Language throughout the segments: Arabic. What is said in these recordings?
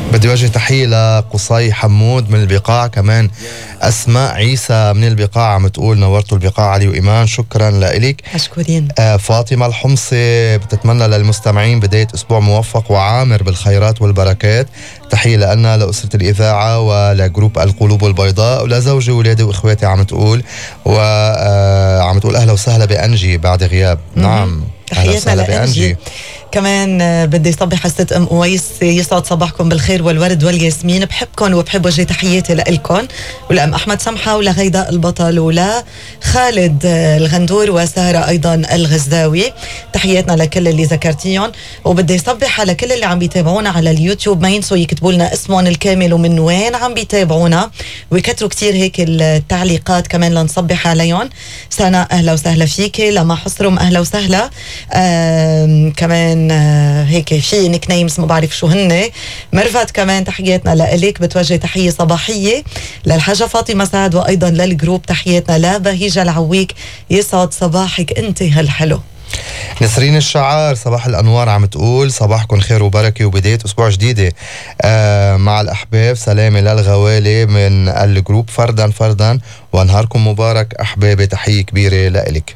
بدي وجه تحية لقصي حمود من البقاع، كمان أسماء عيسى من البقاع عم تقول نورتوا البقاع علي وإيمان، شكرا لإلك. مشكورين. فاطمة الحمصي بتتمنى للمستمعين بداية أسبوع موفق وعامر بالخيرات والبركات. تحية لنا لأسرة الإذاعة ولجروب القلوب البيضاء ولزوجي وولادي وإخواتي عم تقول، وعم تقول أهلا وسهلا بأنجي بعد غياب. نعم، أهلا وسهلا بأنجي. كمان بدي صبح حسة أم أويس، يسعد صباحكم بالخير والورد والياسمين، بحبكم وبحب وجه تحياتي لإلكم ولأم أحمد سمحة ولغيداء البطل ولا خالد الغندور وسارة أيضا الغزاوي. تحياتنا لكل اللي ذكرتيهم، وبدي صبح على كل اللي عم بيتابعونا على اليوتيوب، ما ينسوا يكتبوا لنا اسمهم الكامل ومن وين عم بيتابعونا، ويكتروا كتير هيك التعليقات كمان لنصبح عليهم. سناء أهلا وسهلا فيكي، لما حصرهم أهلا وسهلا. كمان هيك في نيك نيمز ما بعرف شو هن. مرفت كمان تحياتنا لإليك، بتوجه تحية صباحية للحاجة فاطمة سعد، وأيضا للجروب تحياتنا لبهيجة العويك، يسعد صباحك انت هالحلو. نسرين الشعار صباح الأنوار عم تقول صباحكم خير وبركة وبداية أسبوع جديدة مع الأحباب. سلامي للغوالي من الجروب فردا فردا، ونهاركم مبارك أحبابي. تحية كبيرة لإلك.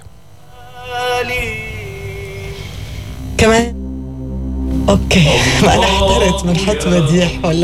كمان اوكي ما انا احترت من حط مديح ولا